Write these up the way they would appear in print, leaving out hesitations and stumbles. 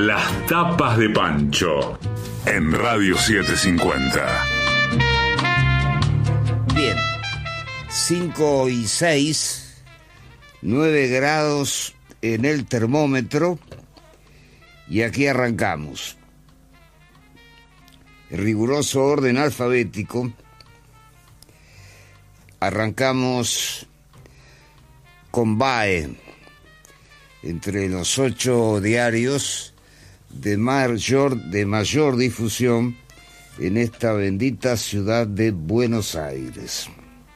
Las tapas de Pancho en Radio 750. Bien, 5:06, 9 grados en el termómetro y aquí arrancamos. Riguroso orden alfabético. Arrancamos con BAE, entre los 8 diarios de mayor difusión en esta bendita ciudad de Buenos Aires.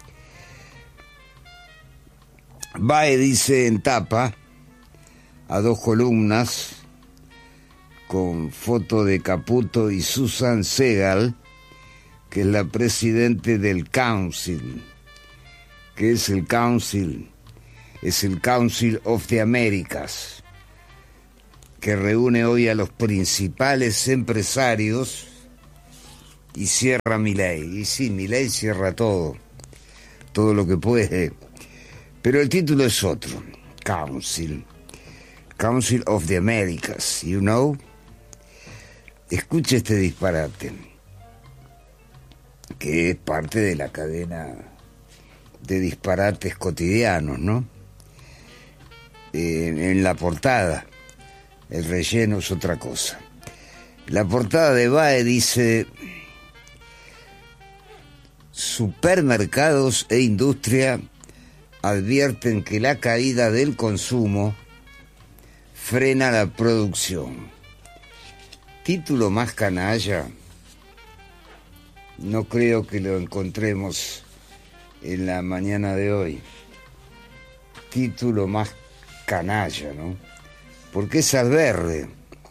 BAE dice en tapa, a 2 columnas, con foto de Caputo y Susan Segal, que es la presidente del Council. ¿Qué es el Council? Es el Council of the Americas, que reúne hoy a los principales empresarios y cierra Milei. Y sí, Milei cierra todo lo que puede. Pero el título es otro, Council of the Americas, you know. Escuche este disparate, que es parte de la cadena de disparates cotidianos, ¿no? En la portada, el relleno es otra cosa. La portada de BAE dice: supermercados e industria advierten que la caída del consumo frena la producción. Título más canalla, no creo que lo encontremos en la mañana de hoy. Título más canalla, ¿no? Porque es Alberre.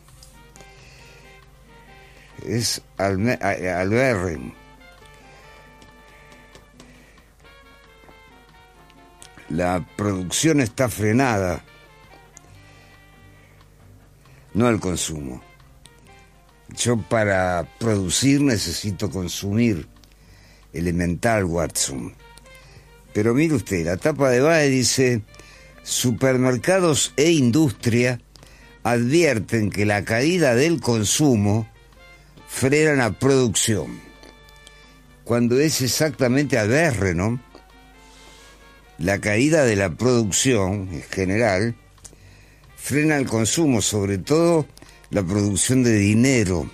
Es Alberre. La producción está frenada, no el consumo. Yo para producir necesito consumir, elemental, Watson. Pero mire usted, la tapa de BAE dice: supermercados e industria advierten que la caída del consumo frena la producción. Cuando es exactamente al berre, ¿no? La caída de la producción, en general, frena el consumo, sobre todo la producción de dinero.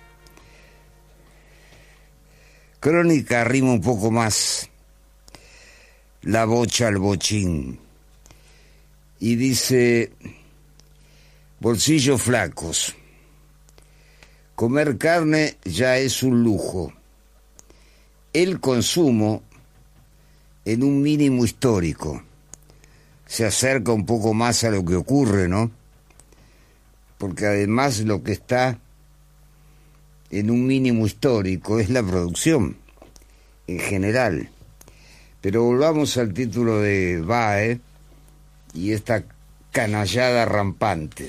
Crónica rima un poco más, la bocha al bochín, y dice: bolsillos flacos, comer carne ya es un lujo, el consumo en un mínimo histórico. Se acerca un poco más a lo que ocurre, ¿no? Porque además lo que está en un mínimo histórico es la producción, en general. Pero volvamos al título de BAE y esta canallada rampante.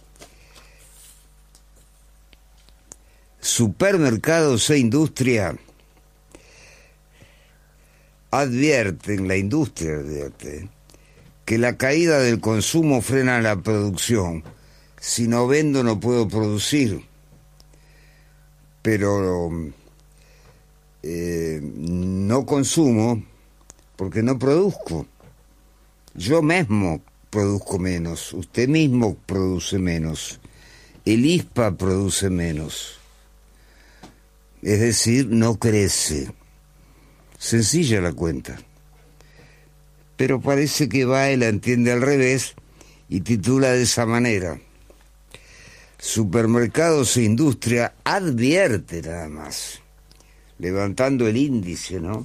Supermercados e industria advierten, que la caída del consumo frena la producción. Si no vendo no puedo producir. Pero no consumo porque no produzco. Yo mismo produzco menos, usted mismo produce menos, el ISPA produce menos. Es decir, no crece. Sencilla la cuenta. Pero parece que BAE la entiende al revés y titula de esa manera: supermercados e industria advierte, nada más, levantando el índice, ¿no?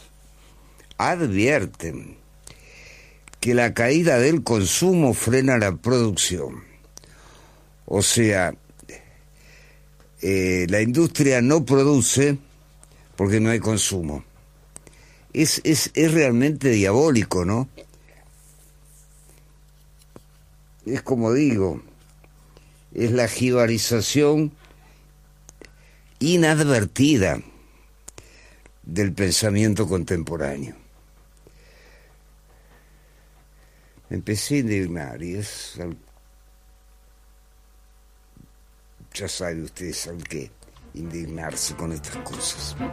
Advierten que la caída del consumo frena la producción. O sea, la industria no produce porque no hay consumo. Es realmente diabólico, ¿no? Es como digo, es la jibarización inadvertida del pensamiento contemporáneo. Me empecé a indignar y es ya sabe usted, sabe que indignarse con estas cosas.